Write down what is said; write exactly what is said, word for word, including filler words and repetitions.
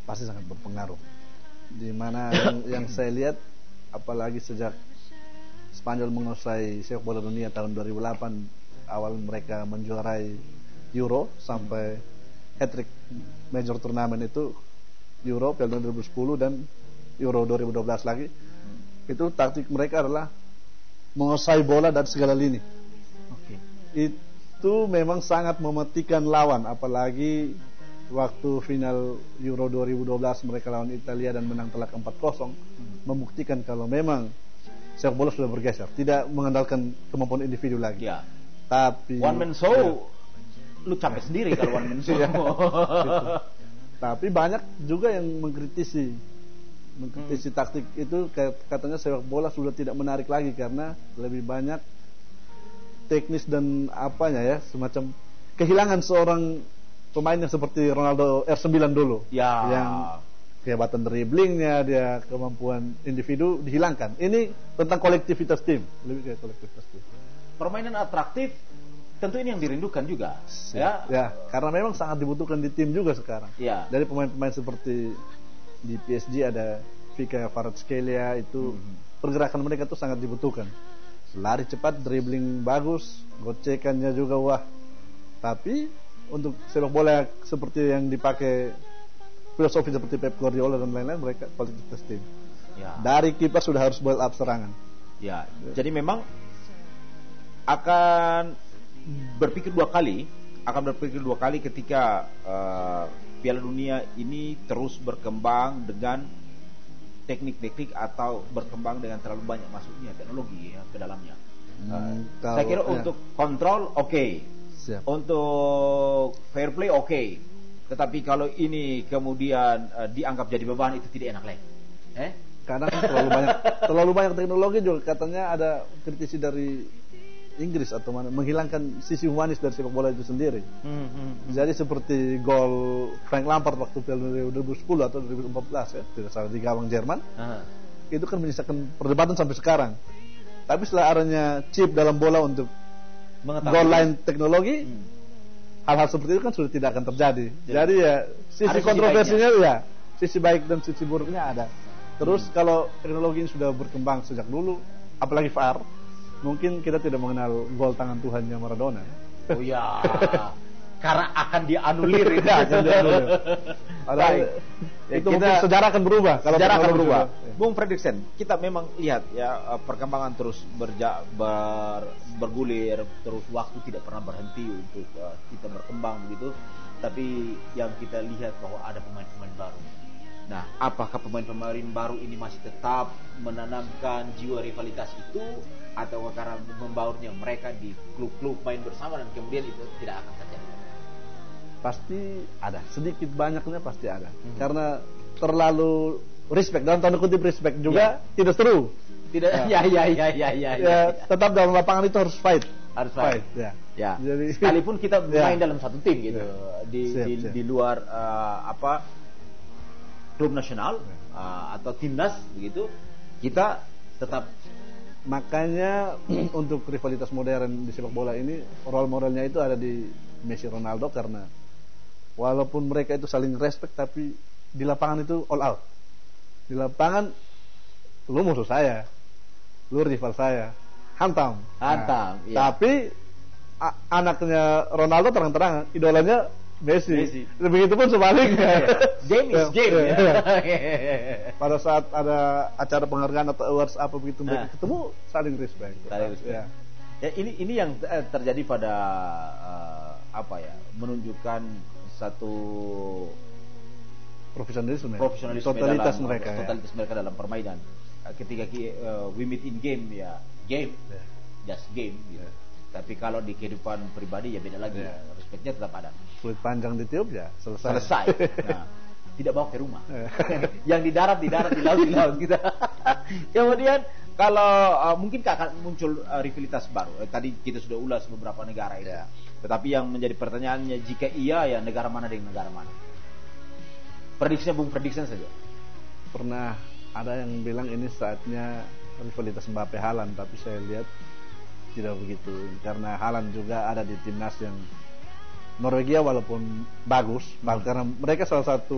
pasti sangat berpengaruh. Di mana yang, yang saya lihat, apalagi sejak Spanyol menguasai sepak bola dunia tahun dua ribu delapan, awal mereka menjuarai Euro sampai hat-trick major turnamen itu, Euro, Piala Dunia dua ribu sepuluh dan Euro dua ribu dua belas lagi. Itu taktik mereka adalah menguasai bola dari segala lini. Okay. Itu memang sangat mematikan lawan, apalagi waktu final Euro dua ribu dua belas mereka lawan Italia dan menang telak empat kosong, hmm. membuktikan kalau memang sepak bola sudah bergeser, tidak mengandalkan kemampuan individu lagi. Ya. Tapi one man show, ya. Lu capek sendiri kalau one man show. Ya. Gitu. Tapi banyak juga yang mengkritisi, mengkritisi hmm. taktik itu, katanya sepak bola sudah tidak menarik lagi karena lebih banyak teknis dan apanya ya, semacam kehilangan seorang pemain yang seperti Ronaldo R sembilan dulu, ya. Yang kehebatan dribblingnya, dia kemampuan individu dihilangkan. Ini tentang kolektivitas tim, lebih kayak kolektivitas tim. Permainan atraktif, tentu ini yang dirindukan juga, ya. Ya, karena memang sangat dibutuhkan di tim juga sekarang. Ya. Dari pemain-pemain seperti di P S G ada Vika Kvaratskhelia, itu hmm. pergerakan mereka itu sangat dibutuhkan. Lari cepat, dribbling bagus, gocekannya juga wah. Tapi untuk sepak bola seperti yang dipakai filosofi seperti Pep Guardiola dan lain-lain, mereka kolektivitas tim. Ya. Dari kiper sudah harus build up serangan. Ya. Ya. Jadi memang akan berpikir dua kali, akan berpikir dua kali ketika uh, Piala Dunia ini terus berkembang dengan teknik-teknik atau berkembang dengan terlalu banyak masuknya teknologi ya ke dalamnya. Hmm, uh, kalau, saya kira ya. Untuk kontrol oke. Okay. Siap. Untuk fair play oke, okay. Tetapi kalau ini kemudian uh, dianggap jadi beban, itu tidak enak lagi. Eh? Kadang terlalu banyak, terlalu banyak teknologi juga, katanya ada kritisi dari Inggris atau mana, menghilangkan sisi humanis dari sepak bola itu sendiri. Hmm, hmm, hmm. Jadi seperti gol Frank Lampard waktu Piala Dunia dua ribu sepuluh atau dua ribu empat belas ya, tidak salah, di gawang Jerman. Uh-huh. Itu kan menyisakan perdebatan sampai sekarang. Tapi setelah adanya chip dalam bola untuk goal line teknologi, hmm. hal-hal seperti itu kan sudah tidak akan terjadi. Jadi, Jadi ya sisi kontroversinya ya, sisi baik dan sisi buruknya ada. Terus hmm. kalau teknologi ini sudah berkembang sejak dulu, apalagi V A R, mungkin kita tidak mengenal gol tangan Tuhannya Maradona. Oh ya, karena akan dianulir itu. Ya, akan dianulir. Baik. Ya, itu kita, sejarah akan berubah. Kalau sejarah akan berubah. Ya. Bung Fredriksen, kita memang lihat ya perkembangan terus berja, ber, bergulir, terus waktu tidak pernah berhenti untuk uh, kita berkembang begitu. Tapi yang kita lihat bahwa ada pemain-pemain baru. Nah, apakah pemain-pemain baru ini masih tetap menanamkan jiwa rivalitas itu, atau karena membaurnya mereka di klub-klub main bersama dan kemudian itu tidak akan terjadi? Pasti ada, sedikit banyaknya pasti ada. Hmm. Karena terlalu respect, dalam tanda kutip respect juga, ya. Tidak seru. Tidak, ya, ya, ya, ya, ya, ya, ya, ya. Tetap dalam lapangan itu harus fight. Harus fight. fight. Ya. Ya. Jadi, sekalipun kita main ya. dalam satu tim gitu, ya. di, siap, di, siap. di luar uh, apa klub nasional ya. uh, atau timnas begitu, kita tetap. Makanya untuk rivalitas modern di sepak bola ini, role modelnya itu ada di Messi, Ronaldo, karena walaupun mereka itu saling respect, tapi di lapangan itu all out. Di lapangan, lu musuh saya, lu rival saya, hantam. Hantam. Nah, iya. Tapi a- anaknya Ronaldo terang-terangan, idolanya Messi. Messi. Begitupun sebaliknya. Game is game ya. ya. Pada saat ada acara penghargaan atau awards apa begitu mereka nah. ketemu, saling respect. Saling respect. Ya. Ya, ini ini yang terjadi pada uh, apa ya? Menunjukkan satu profesionalisme, profesionalisme totalitas dalam, mereka, totalitas ya. mereka dalam permainan. Ketika uh, we meet in game ya, game, yeah. just game. Gitu. Yeah. Tapi kalau di kehidupan pribadi ya beda lagi. Yeah. Respeknya tetap ada. Kulit panjang ditiup ya selesai. Selesai. Nah, tidak bawa ke rumah. Yang di darat di darat, di laut di laut kita. Kemudian kalau uh, mungkin akan muncul uh, rivalitas baru. Eh, tadi kita sudah ulas beberapa negara itu. Yeah. Tetapi yang menjadi pertanyaannya, jika iya ya negara mana dengan negara mana? Prediksinya Bung Prediction saja. Pernah ada yang bilang ini saatnya rivalitas Mbappe Haaland, tapi saya lihat tidak begitu, karena Haaland juga ada di timnas yang Norwegia walaupun bagus, hmm. karena mereka salah satu